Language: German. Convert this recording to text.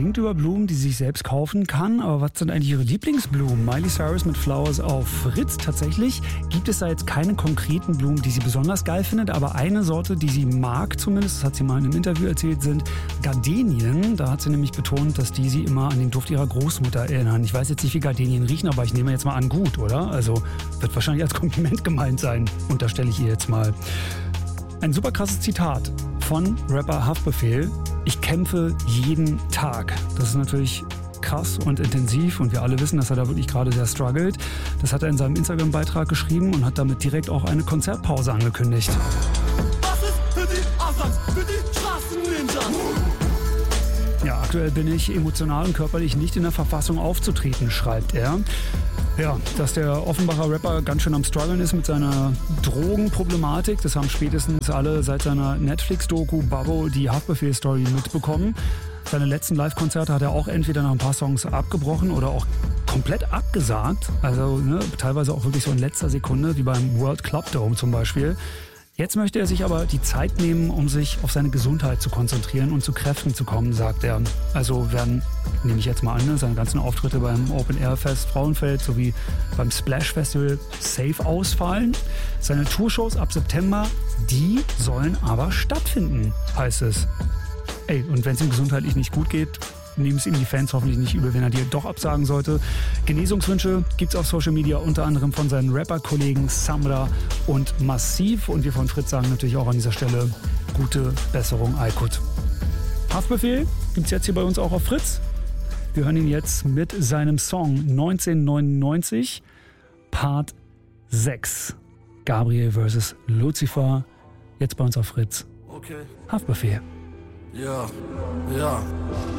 singt über Blumen, die sie sich selbst kaufen kann. Aber was sind eigentlich ihre Lieblingsblumen? Miley Cyrus mit Flowers auf Fritz. Tatsächlich gibt es da jetzt keine konkreten Blumen, die sie besonders geil findet. Aber eine Sorte, die sie mag zumindest, das hat sie mal in einem Interview erzählt, sind Gardenien. Da hat sie nämlich betont, dass die sie immer an den Duft ihrer Großmutter erinnern. Ich weiß jetzt nicht, wie Gardenien riechen, aber ich nehme jetzt mal an, gut, oder? Also wird wahrscheinlich als Kompliment gemeint sein. Unterstelle ich ihr jetzt mal. Ein super krasses Zitat von Rapper Haftbefehl. Ich kämpfe jeden Tag. Das ist natürlich krass und intensiv und wir alle wissen, dass er da wirklich gerade sehr struggelt. Das hat er in seinem Instagram-Beitrag geschrieben und hat damit direkt auch eine Konzertpause angekündigt. Was ist für die Asas, für die Straßenninjas? Ja, aktuell bin ich emotional und körperlich nicht in der Verfassung aufzutreten, schreibt er. Ja, dass der Offenbacher Rapper ganz schön am struggeln ist mit seiner Drogenproblematik, das haben spätestens alle seit seiner Netflix-Doku Babbo die Haftbefehl-Story mitbekommen. Seine letzten Live-Konzerte hat er auch entweder nach ein paar Songs abgebrochen oder auch komplett abgesagt. Also teilweise auch wirklich so in letzter Sekunde, wie beim World Club Dome zum Beispiel. Jetzt möchte er sich aber die Zeit nehmen, um sich auf seine Gesundheit zu konzentrieren und zu Kräften zu kommen, sagt er. Also werden, nehme ich jetzt mal an, seine ganzen Auftritte beim Open-Air-Fest Frauenfeld sowie beim Splash-Festival safe ausfallen. Seine Tourshows ab September, die sollen aber stattfinden, heißt es. Ey, und wenn es ihm gesundheitlich nicht gut geht, nehmen es ihm die Fans hoffentlich nicht übel, wenn er dir doch absagen sollte. Genesungswünsche gibt es auf Social Media unter anderem von seinen Rapper-Kollegen Samra und Massiv. Und wir von Fritz sagen natürlich auch an dieser Stelle gute Besserung, Aykut. Haftbefehl gibt es jetzt hier bei uns auch auf Fritz. Wir hören ihn jetzt mit seinem Song 1999, Part 6. Gabriel vs. Lucifer. Jetzt bei uns auf Fritz. Okay. Haftbefehl. Ja, ja.